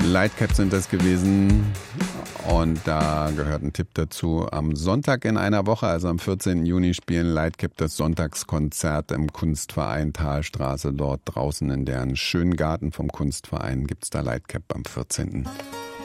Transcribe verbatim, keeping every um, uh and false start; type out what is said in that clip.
Lightcap sind das gewesen. Und da gehört ein Tipp dazu. Am Sonntag in einer Woche, also am vierzehnten Juni, spielen Lightcap das Sonntagskonzert im Kunstverein Thalstraße. Dort draußen in deren schönen Garten vom Kunstverein gibt es da Lightcap am vierzehnten